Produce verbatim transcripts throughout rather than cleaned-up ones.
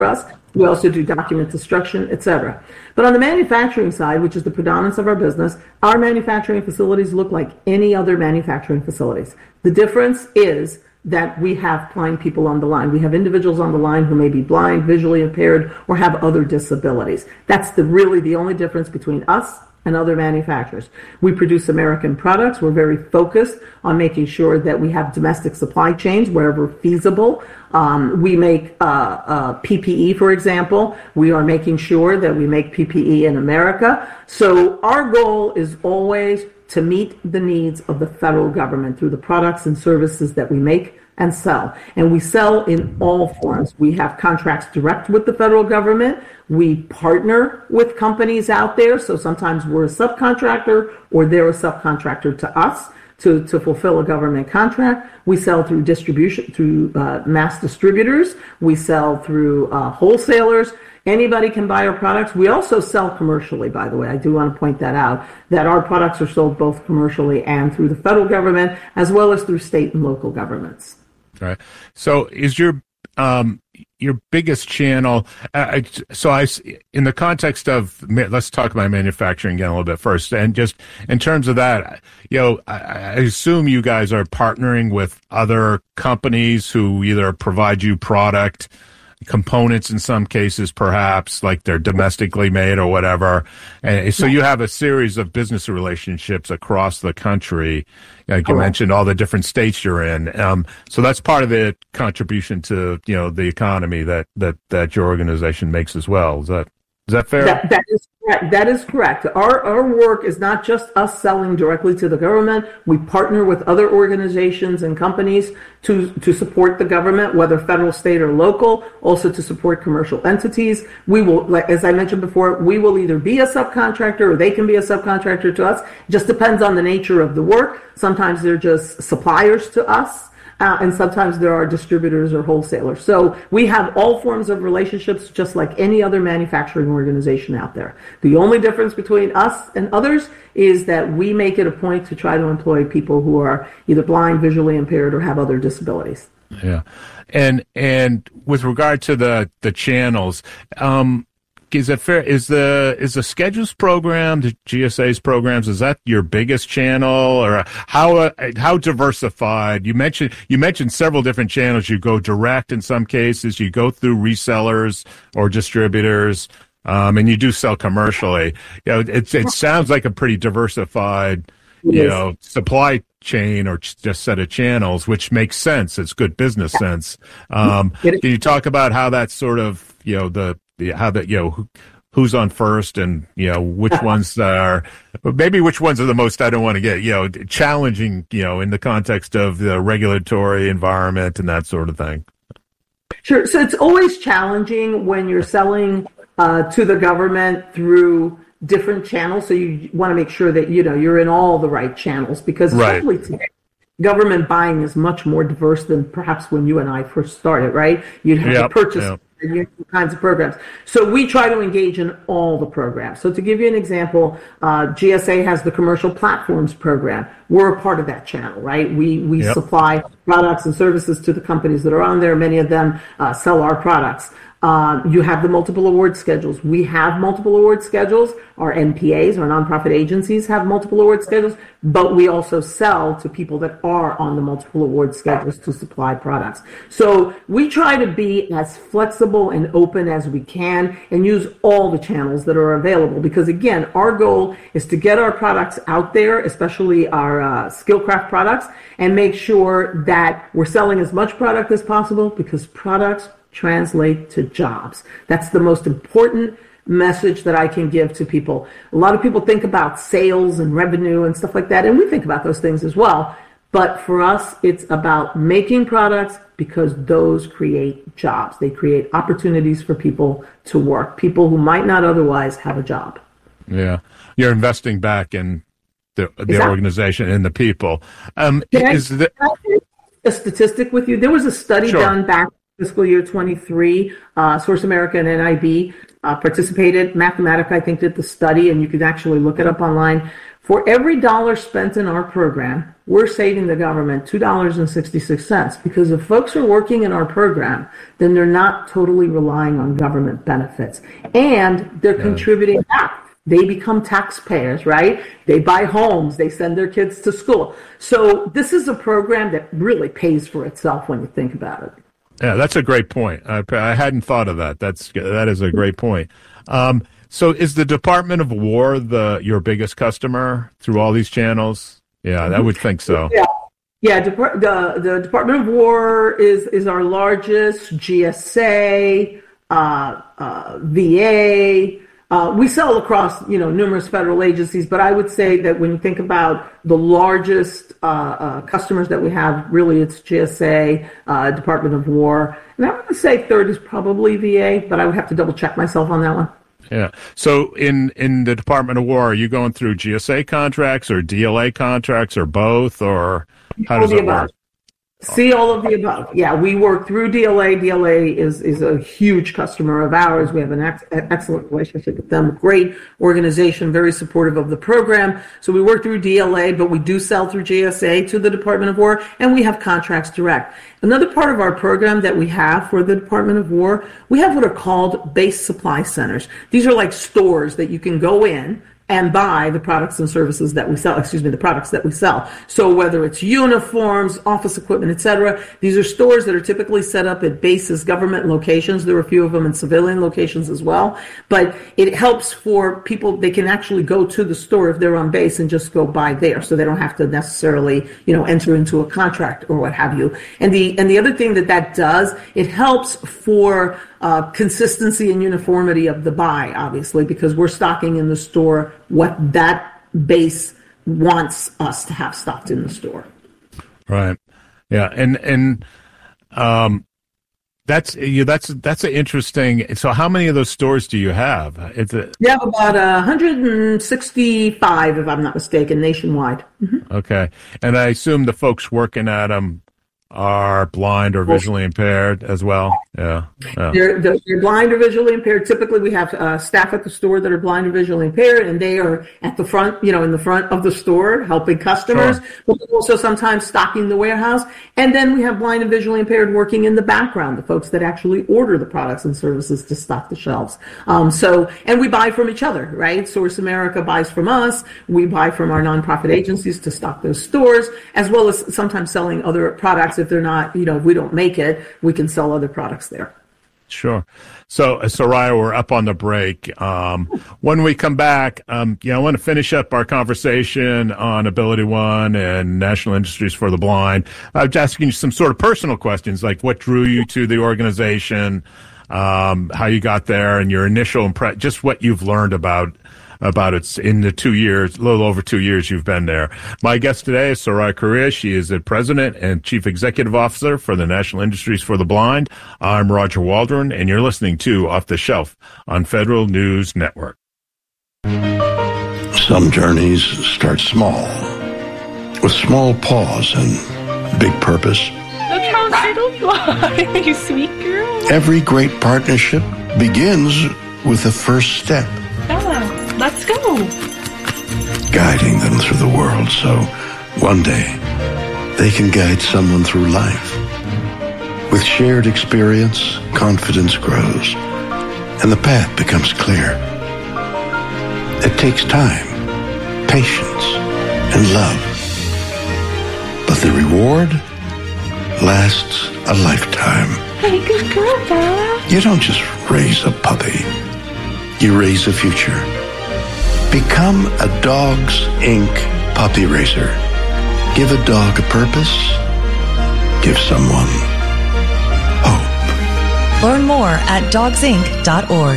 for us. We also do document destruction, et cetera. But on the manufacturing side, which is the predominance of our business, our manufacturing facilities look like any other manufacturing facilities. The difference is that we have blind people on the line. We have individuals on the line who may be blind, visually impaired, or have other disabilities. That's the really the only difference between us and other manufacturers. We produce American products. We're very focused on making sure that we have domestic supply chains wherever feasible. Um, we make uh, uh, P P E, for example. We are making sure that we make P P E in America. So our goal is always to meet the needs of the federal government through the products and services that we make and sell. And we sell in all forms. We have contracts direct with the federal government. We partner with companies out there. So sometimes we're a subcontractor or they're a subcontractor to us to, to fulfill a government contract. We sell through distribution, through uh, mass distributors. We sell through uh, wholesalers. Anybody can buy our products. We also sell commercially, by the way. I do want to point that out, that our products are sold both commercially and through the federal government, as well as through state and local governments. All right. So is your um, your biggest channel, uh, so I, in the context of, let's talk about manufacturing again a little bit first, and just in terms of that, you know, I, I assume you guys are partnering with other companies who either provide you product, components in some cases, perhaps, like they're domestically made or whatever. And so you have a series of business relationships across the country. Like you mentioned, all the different states you're in. Um, so that's part of the contribution to, you know, the economy that, that, that your organization makes as well. Is that, is that fair? That, that is correct. That is correct. Our, our work is not just us selling directly to the government. We partner with other organizations and companies to, to support the government, whether federal, state, or local, also to support commercial entities. We will, like, as I mentioned before, we will either be a subcontractor or they can be a subcontractor to us. It just depends on the nature of the work. Sometimes they're just suppliers to us. Uh, and sometimes there are distributors or wholesalers. So we have all forms of relationships just like any other manufacturing organization out there. The only difference between us and others is that we make it a point to try to employ people who are either blind, visually impaired, or have other disabilities. Yeah. And and with regard to the, the channels, um, is it fair? Is the is the Schedules program, the G S A's programs, is that your biggest channel, or how uh, how diversified? You mentioned you mentioned several different channels. You go direct in some cases. You go through resellers or distributors, um, and you do sell commercially. You know, it it sounds like a pretty diversified, you know, supply chain or just set of channels, which makes sense. It's good business sense. Um, can you talk about how that's sort of, you know, the how that, you know, who, who's on first and, you know, which ones are, maybe which ones are the most, I don't want to get, you know, challenging, you know, in the context of the regulatory environment and that sort of thing. Sure. So it's always challenging when you're selling uh, to the government through different channels. So you want to make sure that, you know, you're in all the right channels, because right. today, government buying is much more diverse than perhaps when you and I first started, right? You'd have yep, to purchase yep. kinds of programs. So we try to engage in all the programs. So to give you an example, uh, G S A has the Commercial Platforms Program. We're a part of that channel, right? We we yep. supply products and services to the companies that are on there. Many of them uh, sell our products. Um, you have the multiple award schedules. We have multiple award schedules. Our N P As, our nonprofit agencies, have multiple award schedules, but we also sell to people that are on the multiple award schedules to supply products. So we try to be as flexible and open as we can and use all the channels that are available, because again, our goal is to get our products out there, especially our uh, Skillcraft products, and make sure that we're selling as much product as possible, because products translate to jobs. That's the most important message that I can give to people. A lot of people think about sales and revenue and stuff like that, and we think about those things as well. But for us, it's about making products, because those create jobs. They create opportunities for people to work, people who might not otherwise have a job. Yeah. You're investing back in the, the exactly. organization and the people. Um, can is I, the, can I share a statistic with you? There was a study sure. done back fiscal year twenty-three, uh, Source America and N I B uh, participated. Mathematica, I think, did the study, and you could actually look it up online. For every dollar spent in our program, we're saving the government two dollars and sixty-six cents, because if folks are working in our program, then they're not totally relying on government benefits, and they're yeah. contributing back. They become taxpayers, right? They buy homes, they send their kids to school. So this is a program that really pays for itself when you think about it. Yeah, that's a great point. I, I hadn't thought of that. That's that is a great point. Um, so is the Department of War the your biggest customer through all these channels? Yeah, I would think so. Yeah, yeah. Depart- the the Department of War is is our largest. G S A, uh, uh, V A. Uh, we sell across, you know, numerous federal agencies, but I would say that when you think about the largest uh, uh, customers that we have, really it's G S A, uh, Department of War, and I would say third is probably V A, but I would have to double check myself on that one. Yeah. So in, in the Department of War, are you going through G S A contracts or D L A contracts or both, or how does it work? See all of the above. Yeah, we work through D L A. D L A is, is a huge customer of ours. We have an ex- excellent relationship with them. Great organization, very supportive of the program. So we work through D L A, but we do sell through G S A to the Department of War, and we have contracts direct. Another part of our program that we have for the Department of War, we have what are called base supply centers. These are like stores that you can go in and buy the products and services that we sell, excuse me, the products that we sell. So whether it's uniforms, office equipment, et cetera, these are stores that are typically set up at bases, government locations. There are a few of them in civilian locations as well. But it helps for people, they can actually go to the store if they're on base and just go buy there. So they don't have to necessarily, you know, enter into a contract or what have you. And the, and the other thing that that does, it helps for Uh, consistency and uniformity of the buy, obviously, because we're stocking in the store what that base wants us to have stocked in the store. Right. Yeah. And, and, um, that's, you, that's, that's an interesting. So how many of those stores do you have? It's a, we have about uh, one hundred sixty-five, if I'm not mistaken, nationwide. Mm-hmm. Okay. And I assume the folks working at them are blind or visually impaired as well. Yeah, yeah. They're, they're blind or visually impaired. Typically, we have uh, staff at the store that are blind or visually impaired, and they are at the front, you know, in the front of the store helping customers, sure. But also sometimes stocking the warehouse. And then we have blind and visually impaired working in the background, the folks that actually order the products and services to stock the shelves. Um, so, and we buy from each other, right? Source America buys from us. We buy from our nonprofit agencies to stock those stores, as well as sometimes selling other products. If they're not, you know, if we don't make it, we can sell other products there. Sure. So, uh, Soraya, we're up on the break. Um, when we come back, um, yeah, I want to finish up our conversation on Ability One and National Industries for the Blind. I'm just asking you some sort of personal questions, like what drew you to the organization, um, how you got there, and your initial impression, just what you've learned about about it in the two years, a little over two years you've been there. My guest today is Soraya Correa. She is the President and Chief Executive Officer for the National Industries for the Blind. I'm Roger Waldron, and you're listening to Off the Shelf on Federal News Network. Some journeys start small, with small pause and big purpose. Look how little you are, you sweet girl. Every great partnership begins with the first step. Bella, let's go. Guiding them through the world so one day they can guide someone through life. With shared experience, confidence grows, and the path becomes clear. It takes time, patience, and love. But the reward lasts a lifetime. Hey, good girl, Bella. You don't just raise a puppy. You raise a future. Become a Dogs Incorporated puppy raiser. Give a dog a purpose. Give someone hope. Learn more at dogs inc dot org.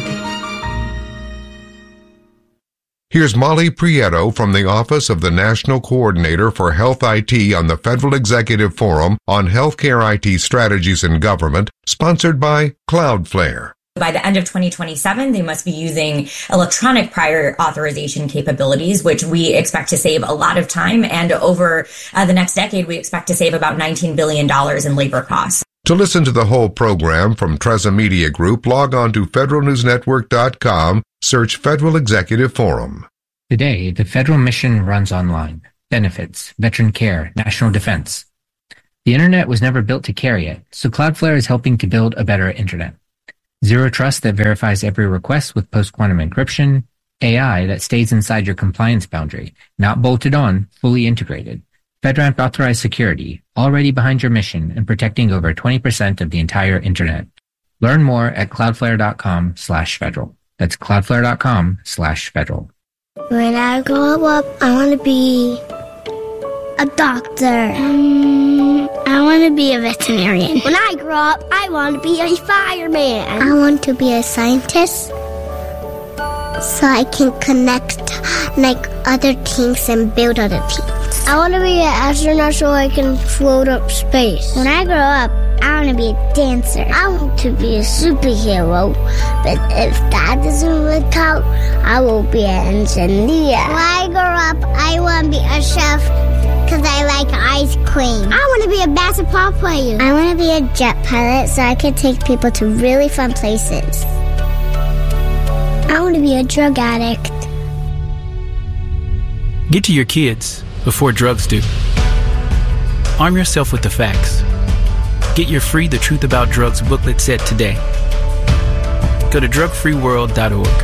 Here's Molly Prieto from the Office of the National Coordinator for Health I T on the Federal Executive Forum on Healthcare I T Strategies in Government, sponsored by Cloudflare. By the end of twenty twenty-seven, they must be using electronic prior authorization capabilities, which we expect to save a lot of time. And over uh, the next decade, we expect to save about nineteen billion dollars in labor costs. To listen to the whole program from Treza Media Group, log on to federal news network dot com, search Federal Executive Forum. Today, the federal mission runs online. benefits, veteran care, national defense. The internet was never built to carry it, so Cloudflare is helping to build a better internet. Zero trust that verifies every request with post-quantum encryption, A I that stays inside your compliance boundary, not bolted on, fully integrated. FedRAMP authorized security, already behind your mission and protecting over twenty percent of the entire internet. Learn more at cloudflare.com slash federal. That's cloudflare.com slash federal. When I grow up, I want to be a doctor. Um, I want to be a veterinarian. When I grow up, I want to be a fireman. I want to be a scientist so I can connect like other things and build other things. I want to be an astronaut so I can float up space. When I grow up, I want to be a dancer. I want to be a superhero. But if that doesn't work out, I will be an engineer. When I grow up, I want to be a chef because I like ice cream. I want to be a basketball player. I want to be a jet pilot so I can take people to really fun places. I want to be a drug addict. Get to your kids before drugs do. Arm yourself with the facts. Get your free The Truth About Drugs booklet set today. Go to drug free world dot org.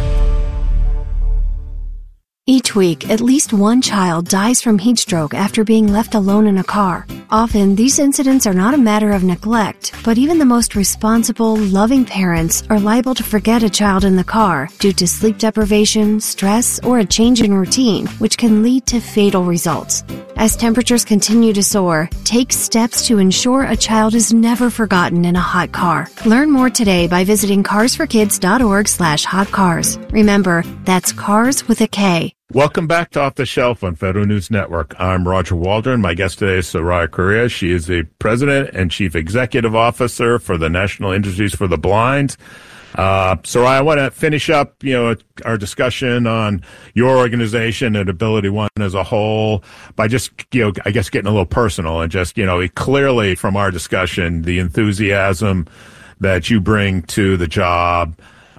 Each week, at least one child dies from heat stroke after being left alone in a car. Often, these incidents are not a matter of neglect, but even the most responsible, loving parents are liable to forget a child in the car due to sleep deprivation, stress, or a change in routine, which can lead to fatal results. As temperatures continue to soar, take steps to ensure a child is never forgotten in a hot car. Learn more today by visiting cars for kids dot org slash hot cars. Remember, that's cars with a K. Welcome back to Off the Shelf on Federal News Network. I'm Roger Waldron. My guest today is Soraya Correa. She is the President and Chief Executive Officer for the National Industries for the Blind. Uh, Soraya, I want to finish up, you know, our discussion on your organization and Ability One as a whole by just, you know, I guess getting a little personal and just, you know, clearly from our discussion, the enthusiasm that you bring to the job,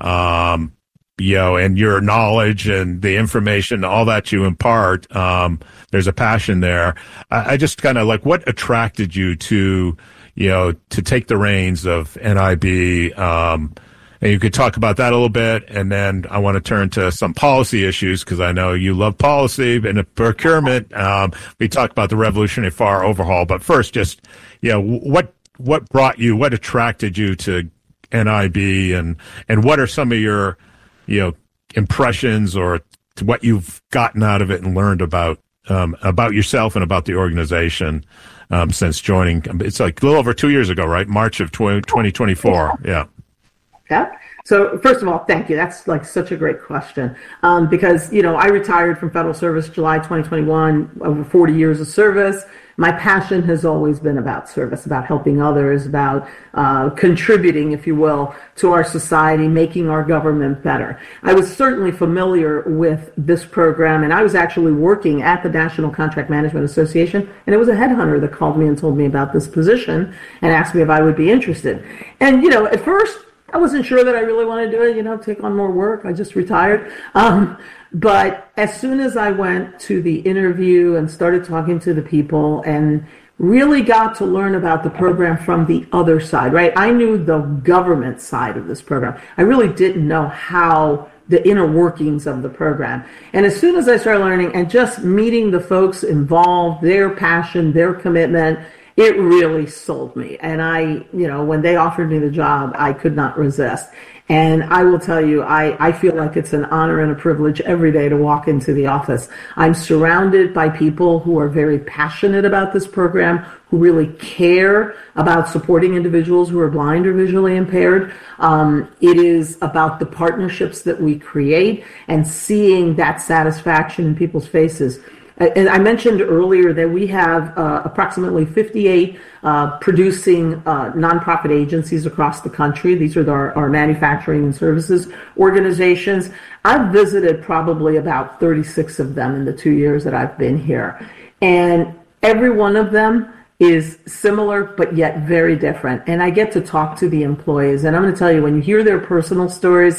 um, you know, and your knowledge and the information, all that you impart, um, there's a passion there. I, I just kind of like, what attracted you to, you know, to take the reins of N I B? Um, and you could talk about that a little bit. And then I want to turn to some policy issues because I know you love policy and procurement. Um, we talked about the Revolutionary Fire overhaul, but first, just, you know, what, what brought you, what attracted you to N I B and, and what are some of your, you know, impressions or what you've gotten out of it and learned about um, about yourself and about the organization um, since joining? It's like a little over two years ago, right? March of twenty twenty-four. Yeah. Yeah. So first of all, thank you. That's like such a great question um, because, you know, I retired from federal service July twenty twenty-one, over forty years of service. My passion has always been about service, about helping others, about uh, contributing, if you will, to our society, making our government better. I was certainly familiar with this program, and I was actually working at the National Contract Management Association, and it was a headhunter that called me and told me about this position and asked me if I would be interested. And, you know, at first, I wasn't sure that I really wanted to do it, you know, take on more work. I just retired. Um, but as soon as I went to the interview and started talking to the people and really got to learn about the program from the other side, right? I knew the government side of this program. I really didn't know how the inner workings of the program. And as soon as I started learning and just meeting the folks involved, their passion, their commitment, it really sold me. And I, you know, when they offered me the job, I could not resist. And I will tell you, I, I feel like it's an honor and a privilege every day to walk into the office. I'm surrounded by people who are very passionate about this program, who really care about supporting individuals who are blind or visually impaired. Um, it is about the partnerships that we create and seeing that satisfaction in people's faces. And I mentioned earlier that we have uh, approximately fifty-eight uh, producing uh, nonprofit agencies across the country. These are our, our manufacturing and services organizations. I've visited probably about thirty-six of them in the two years that I've been here. And every one of them is similar, but yet very different. And I get to talk to the employees. And I'm going to tell you, when you hear their personal stories,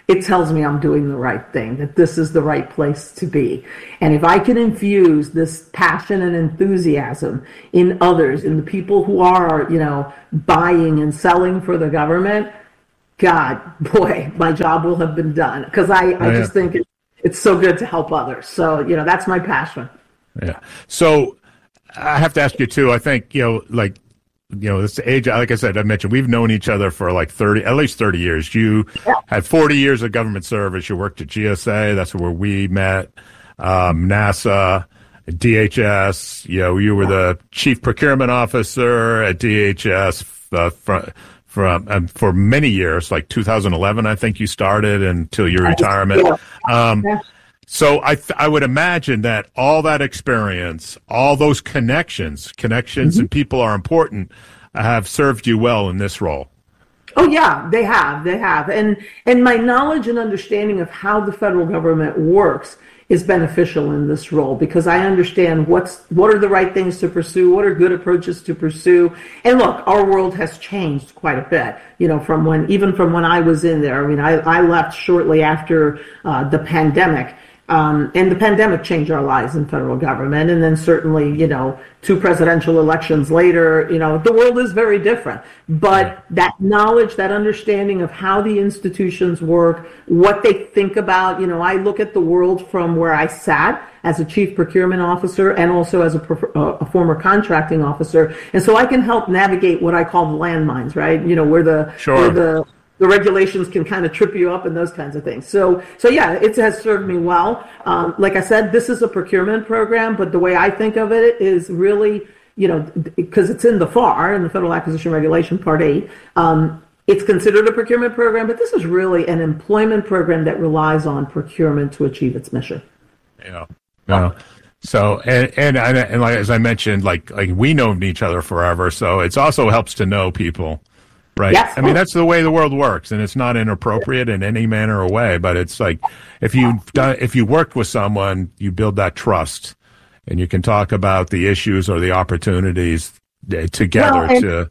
it tells me I'm doing the right thing, that this is the right place to be. And if I can infuse this passion and enthusiasm in others, in the people who are, you know, buying and selling for the government, God, boy, my job will have been done. Because I, I oh, yeah. just think it, it's so good to help others. So, you know, that's my passion. Yeah. So I have to ask you, too, I think, you know, like, you know, this age, like I said, I mentioned, we've known each other for like thirty, at least thirty years. You yeah. had forty years of government service. You worked at G S A. That's where we met. Um, NASA, D H S. You know, you were the chief procurement officer at D H S uh, for, from, um, for many years, like two thousand eleven, I think you started until your retirement. Um, yeah. So I th- I would imagine that all that experience, all those connections, connections mm-hmm. and people are important, have served you well in this role. Oh, yeah, they have. They have. And and my knowledge and understanding of how the federal government works is beneficial in this role because I understand what's what are the right things to pursue, what are good approaches to pursue. And look, our world has changed quite a bit, you know, from when even from when I was in there. I mean, I, I left shortly after uh, the pandemic. Um, and the pandemic changed our lives in federal government. And then certainly, you know, two presidential elections later, you know, the world is very different. But that knowledge, that understanding of how the institutions work, what they think about, you know, I look at the world from where I sat as a chief procurement officer and also as a, a former contracting officer. And so I can help navigate what I call the landmines, right? You know, where the, sure. where the, the regulations can kind of trip you up and those kinds of things. So, so yeah, it has served me well. Um, like I said, this is a procurement program, but the way I think of it is really, you know, because it's in the F A R, in the Federal Acquisition Regulation, Part eight, um, it's considered a procurement program, but this is really an employment program that relies on procurement to achieve its mission. Yeah. Yeah. So, and, and, and like, as I mentioned, like, like we know each other forever. So it also helps to know people. Right. Yes. I mean, that's the way the world works, and it's not inappropriate in any manner or way. But it's like if you've done, if you worked with someone, you build that trust, and you can talk about the issues or the opportunities together. Well, and, to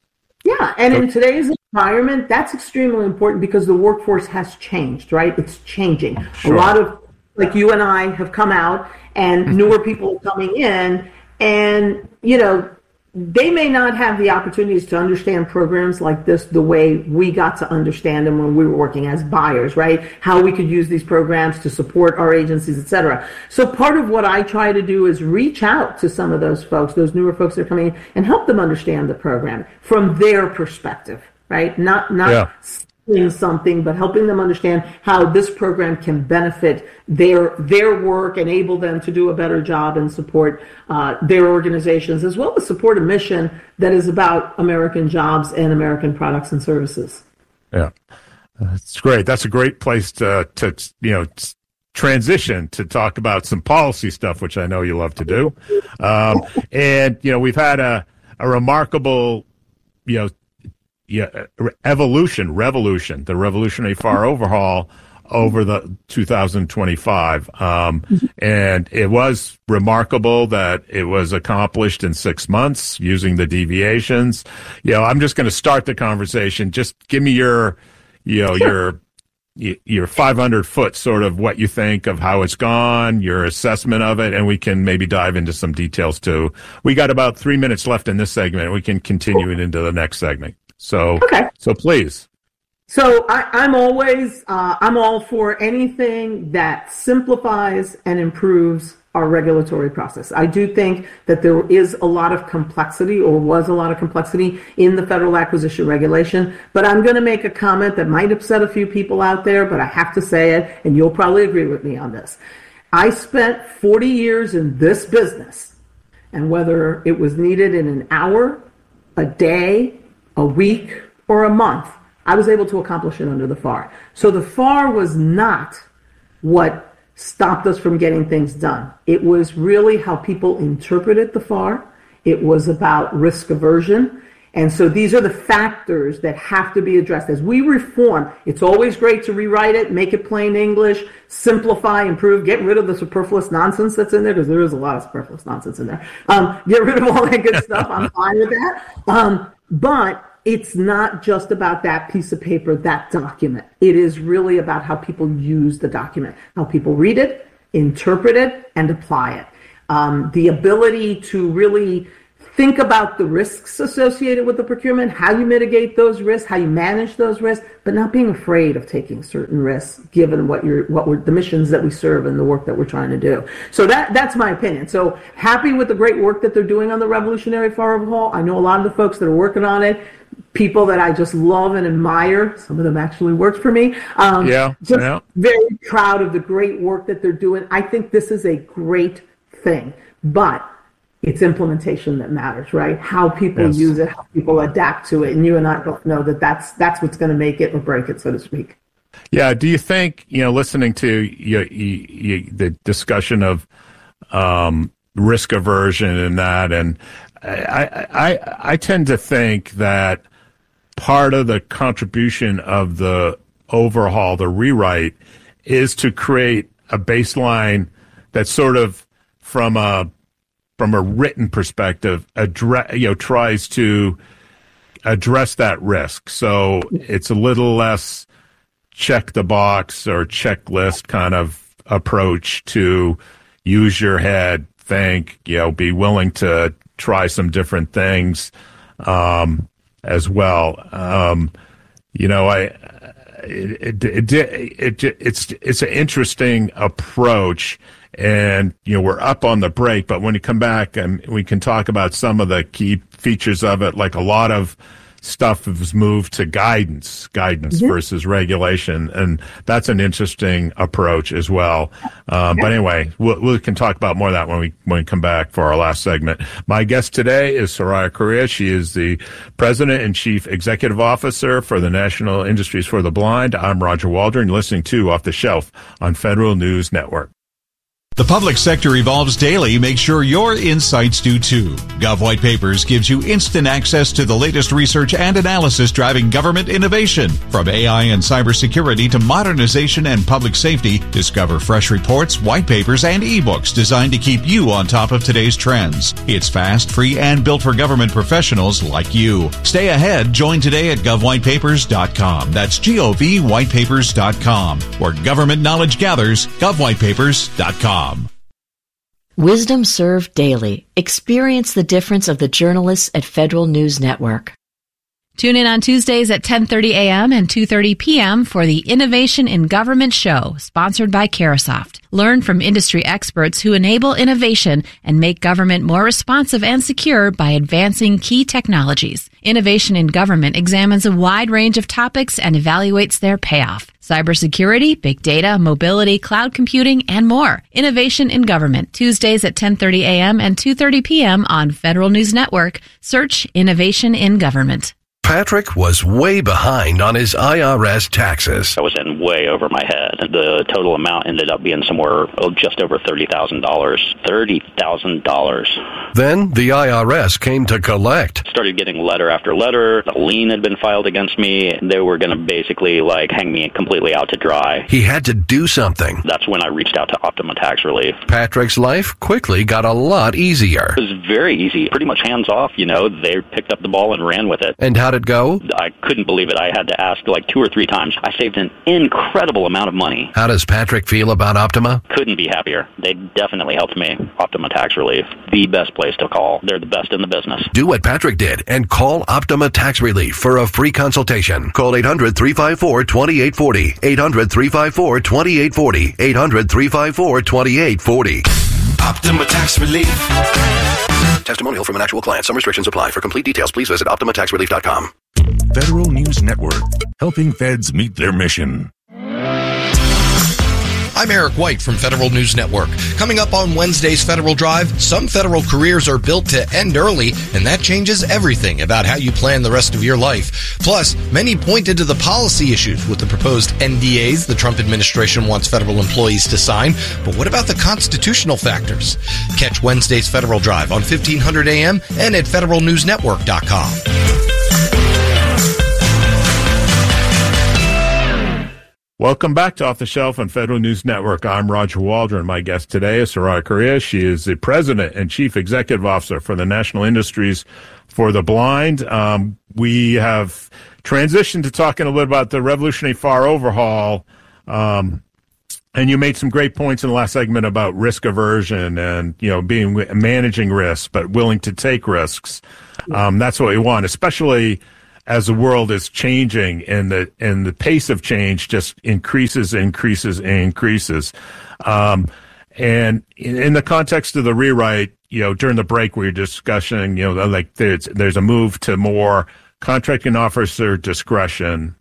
yeah, and in today's environment, that's extremely important because the workforce has changed. Right, it's changing. Sure. A lot of like you and I have come out, and newer people are coming in, and you know. They may not have the opportunities to understand programs like this the way we got to understand them when we were working as buyers, right? How we could use these programs to support our agencies, et cetera. So part of what I try to do is reach out to some of those folks, those newer folks that are coming in, and help them understand the program from their perspective, right? Not not yeah. something, but helping them understand how this program can benefit their their work, enable them to do a better job and support uh, their organizations, as well as support a mission that is about American jobs and American products and services. Yeah, that's great. That's a great place to, to you know, transition to talk about some policy stuff, which I know you love to do. Um, and, you know, we've had a, a remarkable, you know, Yeah, evolution, revolution, the revolutionary F A R overhaul over the two thousand twenty-five. Um, and it was remarkable that it was accomplished in six months using the deviations. You know, I'm just going to start the conversation. Just give me your, you know, your, your five hundred foot sort of what you think of how it's gone, your assessment of it, and we can maybe dive into some details too. We got about three minutes left in this segment. We can continue it into the next segment. So, okay. so please. So I, I'm always, uh, I'm all for anything that simplifies and improves our regulatory process. I do think that there is a lot of complexity or was a lot of complexity in the Federal Acquisition Regulation, but I'm going to make a comment that might upset a few people out there, but I have to say it, and you'll probably agree with me on this. I spent forty years in this business, and whether it was needed in an hour, a day, a week, or a month, I was able to accomplish it under the F A R. So the F A R was not what stopped us from getting things done. It was really how people interpreted the F A R. It was about risk aversion. And so these are the factors that have to be addressed. As we reform, it's always great to rewrite it, make it plain English, simplify, improve, get rid of the superfluous nonsense that's in there, because there is a lot of superfluous nonsense in there. Um, get rid of all that good stuff. I'm fine with that. Um, but it's not just about that piece of paper, that document. It is really about how people use the document, how people read it, interpret it, and apply it. Um, the ability to really think about the risks associated with the procurement, how you mitigate those risks, how you manage those risks, but not being afraid of taking certain risks given what you're, what we're, the missions that we serve and the work that we're trying to do. So that that's my opinion. So happy with the great work that they're doing on the Revolutionary Fire Overhaul. I know a lot of the folks that are working on it, people that I just love and admire. Some of them actually worked for me. Um, yeah, just yeah. Very proud of the great work that they're doing. I think this is a great thing, but it's implementation that matters, right? How people yes. use it, how people adapt to it, and you and I both know that that's that's what's going to make it or break it, so to speak. Yeah. Do you think, you know, listening to you, you, you, the discussion of um, risk aversion and that, and I, I I tend to think that part of the contribution of the overhaul, the rewrite, is to create a baseline that's sort of from a from a written perspective, address, you know, tries to address that risk. So it's a little less check the box or checklist kind of approach to use your head, think, you know, be willing to try some different things um, as well. Um, you know, I it, it, it, it, it it's it's an interesting approach. And, you know, we're up on the break, but when you come back, and we can talk about some of the key features of it, like a lot of stuff has moved to guidance, guidance mm-hmm. versus regulation. And that's an interesting approach as well. Um, but anyway, we'll, we can talk about more of that when we, when we come back for our last segment. My guest today is Soraya Correa. She is the President and Chief Executive Officer for the National Industries for the Blind. I'm Roger Waldron. You're listening to Off the Shelf on Federal News Network. The public sector evolves daily. Make sure your insights do too. Gov White Papers gives you instant access to the latest research and analysis driving government innovation. From A I and cybersecurity to modernization and public safety, discover fresh reports, white papers, and ebooks designed to keep you on top of today's trends. It's fast, free, and built for government professionals like you. Stay ahead. Join today at gov white papers dot com. That's G O V white papers dot com. Where government knowledge gathers, gov white papers dot com. Wisdom served daily. Experience the difference of the journalists at Federal News Network. Tune in on Tuesdays at ten thirty a.m. and two thirty p.m. for the Innovation in Government Show, sponsored by Carahsoft. Learn from industry experts who enable innovation and make government more responsive and secure by advancing key technologies. Innovation in Government examines a wide range of topics and evaluates their payoff. Cybersecurity, big data, mobility, cloud computing, and more. Innovation in Government, Tuesdays at ten thirty a.m. and two thirty p.m. on Federal News Network. Search Innovation in Government. Patrick was way behind on his I R S taxes. I was in way over my head. The total amount ended up being somewhere oh, just over thirty thousand dollars. thirty thousand dollars. Then the I R S came to collect. Started getting letter after letter. A lien had been filed against me. They were going to basically like hang me completely out to dry. He had to do something. That's when I reached out to Optima Tax Relief. Patrick's life quickly got a lot easier. It was very easy. Pretty much hands off, you know. They picked up the ball and ran with it. And how did it go? I couldn't believe it. I had to ask like two or three times. I saved an incredible amount of money. How does Patrick feel about Optima? Couldn't be happier. They definitely helped me. Optima Tax Relief, the best place to call. They're the best in the business. Do what Patrick did and call Optima Tax Relief for a free consultation. Call eight hundred, three five four, two eight four zero. eight hundred, three five four, two eight four zero. eight hundred, three five four, two eight four zero. Optima Tax Relief. Testimonial from an actual client. Some restrictions apply. For complete details, please visit optima tax relief dot com. Federal News Network, helping feds meet their mission. I'm Eric White from Federal News Network. Coming up on Wednesday's Federal Drive, some federal careers are built to end early, and that changes everything about how you plan the rest of your life. Plus, many pointed to the policy issues with the proposed N D As the Trump administration wants federal employees to sign. But what about the constitutional factors? Catch Wednesday's Federal Drive on fifteen hundred A M and at federal news network dot com. Welcome back to Off the Shelf on Federal News Network. I'm Roger Waldron. My guest today is Soraya Correa. She is the President and Chief Executive Officer for the National Industries for the Blind. Um, we have transitioned to talking a little about the revolutionary F A R overhaul. Um, and you made some great points in the last segment about risk aversion and, you know, being managing risks, but willing to take risks. Um, that's what we want, especially as the world is changing and the and the pace of change just increases, increases, and increases. Um, and in, in the context of the rewrite, you know, during the break we were discussing, you know, like there's there's a move to more contracting officer discretion,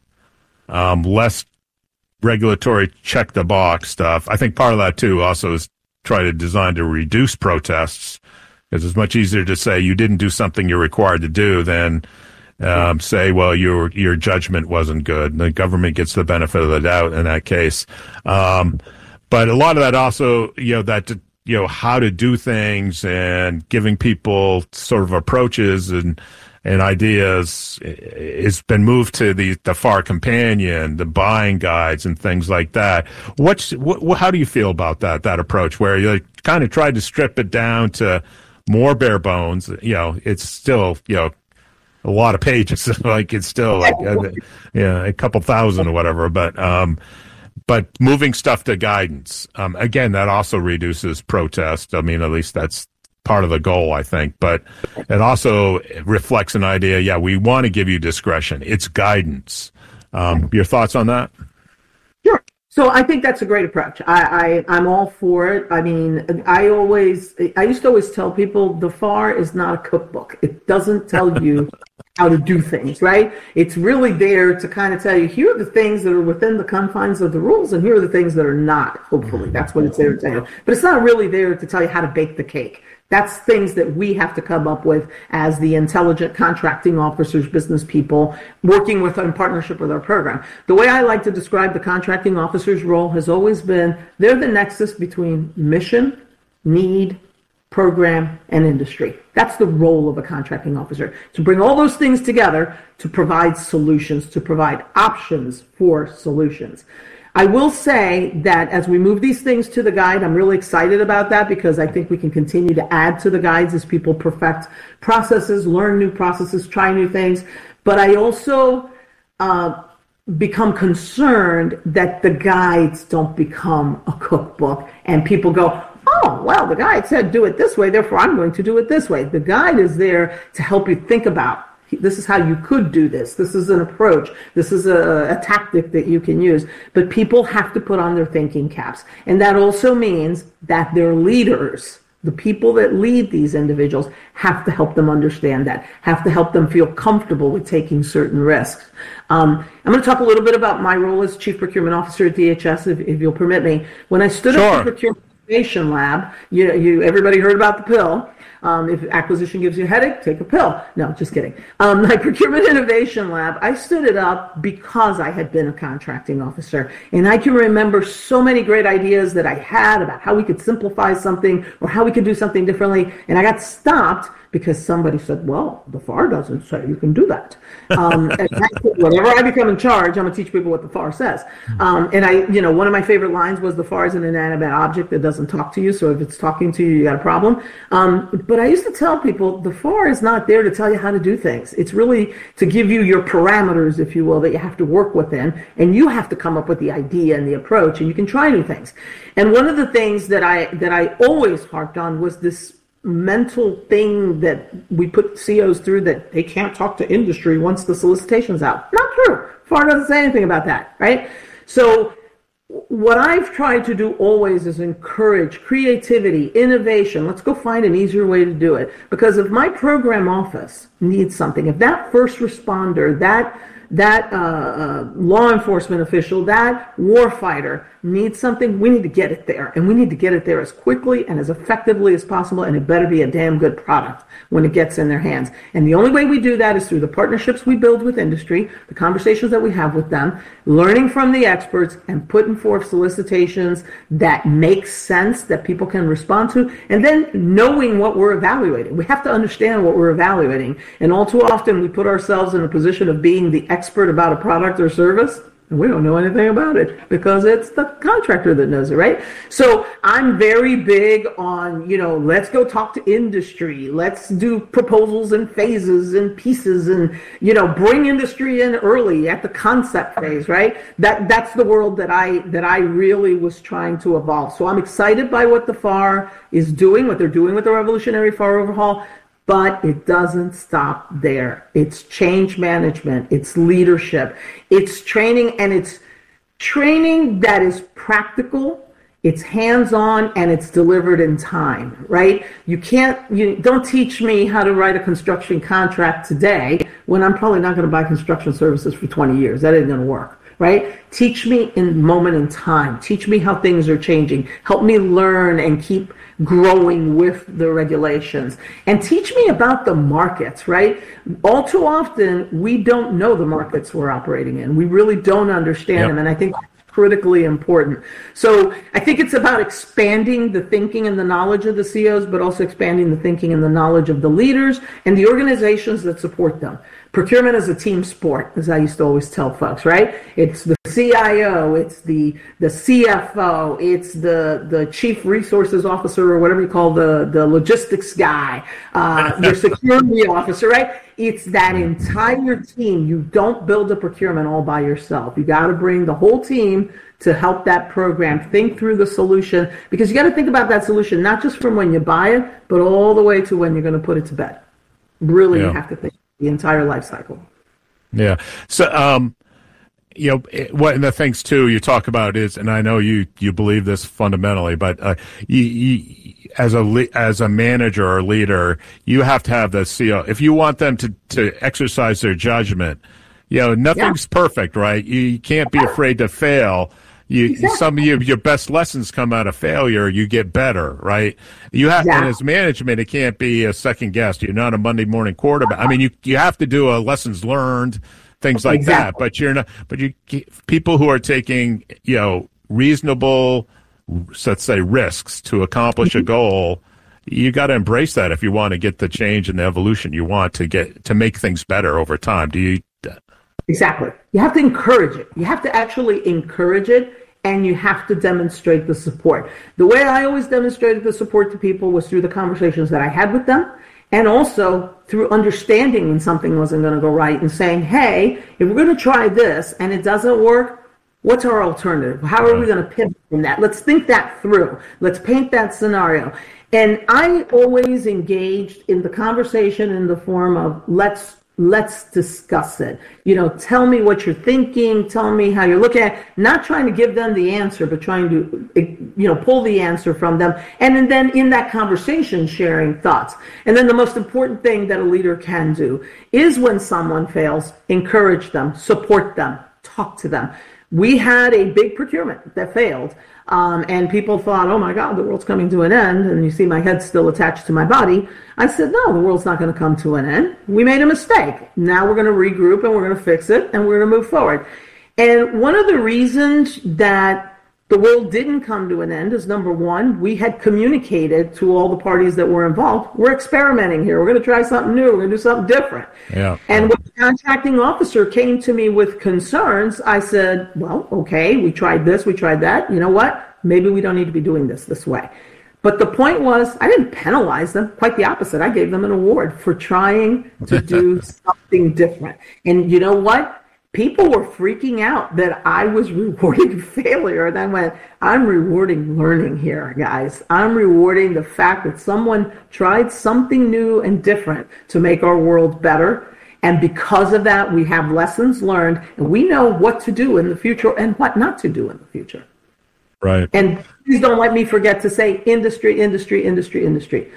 um, less regulatory check the box stuff. I think part of that too also is try to design to reduce protests, because it's much easier to say you didn't do something you're required to do than Um, say, well, your your judgment wasn't good. The government gets the benefit of the doubt in that case. Um, but a lot of that also, you know, that, you know, how to do things and giving people sort of approaches and and ideas has been moved to the, the F A R Companion, the buying guides and things like that. What's what, how do you feel about that, that approach where you kind of tried to strip it down to more bare bones? You know, it's still, you know, a lot of pages, like it's still like, uh, yeah, a couple thousand or whatever, but, um, but moving stuff to guidance, um, again, that also reduces protest. I mean, at least that's part of the goal, I think, but it also reflects an idea. Yeah, we want to give you discretion. It's guidance. Um, your thoughts on that? Sure. So I think that's a great approach. I, I, I'm all for it. I mean, I always, I used to always tell people the F A R is not a cookbook. It doesn't tell you how to do things, right? It's really there to kind of tell you, here are the things that are within the confines of the rules, and here are the things that are not, hopefully. That's what it's there to tell you. But it's not really there to tell you how to bake the cake. That's things that we have to come up with as the intelligent contracting officers, business people, working with in partnership with our program. The way I like to describe the contracting officer's role has always been, they're the nexus between mission, need, program, and industry. That's the role of a contracting officer, to bring all those things together to provide solutions, to provide options for solutions. I will say that as we move these things to the guide, I'm really excited about that, because I think we can continue to add to the guides as people perfect processes, learn new processes, try new things. But I also uh, become concerned that the guides don't become a cookbook and people go, oh, well, the guide said do it this way, therefore I'm going to do it this way. The guide is there to help you think about, this is how you could do this. This is an approach. This is a, a tactic that you can use. But people have to put on their thinking caps. And that also means that their leaders, the people that lead these individuals, have to help them understand that, have to help them feel comfortable with taking certain risks. Um, I'm going to talk a little bit about my role as Chief Procurement Officer at D H S, if, if you'll permit me. When I stood Sure. up the Procurement Innovation Lab, you, you, everybody heard about the pill. Um, if acquisition gives you a headache, take a pill. No, just kidding. Um, my Procurement Innovation Lab, I stood it up because I had been a contracting officer. And I can remember so many great ideas that I had about how we could simplify something or how we could do something differently. And I got stopped because somebody said, well, the F A R doesn't say you can do that. Um, and I, whenever I become in charge, I'm going to teach people what the F A R says. Um, and I, you know, one of my favorite lines was, the F A R is an inanimate object that doesn't talk to you. So if it's talking to you, you got a problem. Um, but I used to tell people, the F A R is not there to tell you how to do things. It's really to give you your parameters, if you will, that you have to work within. And you have to come up with the idea and the approach, and you can try new things. And one of the things that I, that I always harped on was this mental thing that we put C Os through, that they can't talk to industry once the solicitation's out. Not true. F A R doesn't say anything about that, right? So what I've tried to do always is encourage creativity, innovation. Let's go find an easier way to do it. Because if my program office needs something, if that first responder, that that uh, uh, law enforcement official, that warfighter needs something, we need to get it there. And we need to get it there as quickly and as effectively as possible, and it better be a damn good product when it gets in their hands. And the only way we do that is through the partnerships we build with industry, the conversations that we have with them, learning from the experts, and putting forth solicitations that make sense, that people can respond to, and then knowing what we're evaluating. We have to understand what we're evaluating. And all too often we put ourselves in a position of being the expert about a product or service. And we don't know anything about it because it's the contractor that knows it, right? So I'm very big on, you know, let's go talk to industry. Let's do proposals and phases and pieces and, you know, bring industry in early at the concept phase, right? That that's the world that I that I really was trying to evolve. So I'm excited by what the F A R is doing, what they're doing with the Revolutionary F A R overhaul. But it doesn't stop there. It's change management, it's leadership, it's training, and it's training that is practical, it's hands-on, and it's delivered in time, right? You can't, you don't teach me how to write a construction contract today when I'm probably not going to buy construction services for twenty years. That isn't going to work, right? Teach me in moment in time. Teach me how things are changing. Help me learn and keep growing with the regulations, and teach me about the markets, right? All too often, we don't know the markets we're operating in. We really don't understand yep. them, and I think that's critically important. So I think it's about expanding the thinking and the knowledge of the C Os, but also expanding the thinking and the knowledge of the leaders and the organizations that support them. Procurement is a team sport, as I used to always tell folks, right? It's the C I O, it's the the C F O, it's the, the chief resources officer, or whatever you call the, the logistics guy, uh, your security officer, right? It's that entire team. You don't build a procurement all by yourself. You got to bring the whole team to help that program think through the solution, because you got to think about that solution, not just from when you buy it, but all the way to when you're going to put it to bed. Really, yeah. You have to think the entire life cycle. Yeah. So, um, you know, it, one of the things too you talk about is, and I know you, you believe this fundamentally, but uh, you, you, as a as a manager or leader, you have to have the C O. If you want them to, to exercise their judgment, you know, nothing's yeah. perfect, right? You, you can't be afraid to fail. You, exactly. Some of your, your best lessons come out of failure. You get better, right? You have, yeah. and as management, it can't be a second guess. You're not a Monday morning quarterback. I mean, you you have to do a lessons learned, things like exactly. that. But you're not. But you people who are taking, you know, reasonable, let's say, risks to accomplish mm-hmm. a goal. You got to embrace that if you want to get the change and the evolution you want to get to make things better over time. Do you? Exactly. You have to encourage it. You have to actually encourage it, and you have to demonstrate the support. The way I always demonstrated the support to people was through the conversations that I had with them, and also through understanding when something wasn't going to go right and saying, hey, if we're going to try this and it doesn't work, what's our alternative? How are we going to pivot from that? Let's think that through. Let's paint that scenario. And I always engaged in the conversation in the form of let's Let's discuss it. You know, tell me what you're thinking. Tell me how you're looking at it. Not trying to give them the answer, but trying to, you know, pull the answer from them. And then in that conversation, sharing thoughts. And then the most important thing that a leader can do is when someone fails, encourage them, support them, talk to them. We had a big procurement that failed. Um, and people thought, oh my God, the world's coming to an end. And you see my head still attached to my body. I said, no, the world's not going to come to an end. We made a mistake. Now we're going to regroup and we're going to fix it and we're going to move forward. And one of the reasons that the world didn't come to an end is, number one, we had communicated to all the parties that were involved, we're experimenting here. We're going to try something new. We're going to do something different. Yeah. And when the contracting officer came to me with concerns, I said, well, okay, we tried this, we tried that. You know what? Maybe we don't need to be doing this this way. But the point was, I didn't penalize them. Quite the opposite. I gave them an award for trying to do something different. And you know what? People were freaking out that I was rewarding failure. And I went, I'm rewarding learning here, guys. I'm rewarding the fact that someone tried something new and different to make our world better. And because of that, we have lessons learned, and we know what to do in the future and what not to do in the future. Right. And please don't let me forget to say industry, industry, industry, industry.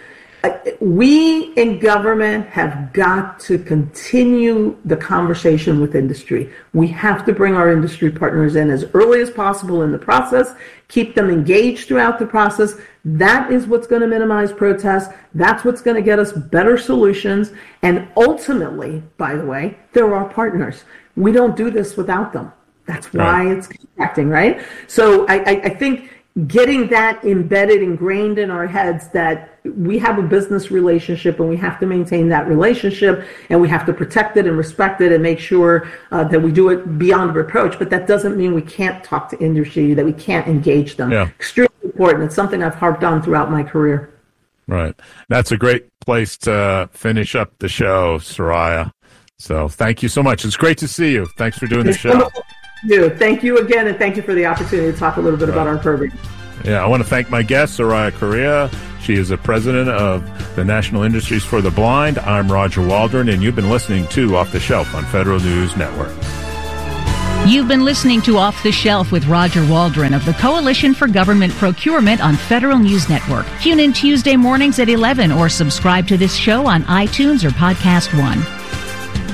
We in government have got to continue the conversation with industry. We have to bring our industry partners in as early as possible in the process, keep them engaged throughout the process. That is what's going to minimize protests. That's what's going to get us better solutions. And ultimately, by the way, they're our partners. We don't do this without them. That's why right. It's contracting, right? So I, I, I think getting that embedded, ingrained in our heads that we have a business relationship and we have to maintain that relationship and we have to protect it and respect it and make sure uh, that we do it beyond reproach. But that doesn't mean we can't talk to industry, that we can't engage them. Yeah. Extremely important. It's something I've harped on throughout my career. Right. That's a great place to finish up the show, Soraya. So thank you so much. It's great to see you. Thanks for doing the show. You. Thank you again, and thank you for the opportunity to talk a little bit right. about our program. Yeah, I want to thank my guest, Soraya Correa. She is the president of the National Industries for the Blind. I'm Roger Waldron, and you've been listening to Off the Shelf on Federal News Network. You've been listening to Off the Shelf with Roger Waldron of the Coalition for Government Procurement on Federal News Network. Tune in Tuesday mornings at eleven or subscribe to this show on iTunes or Podcast One.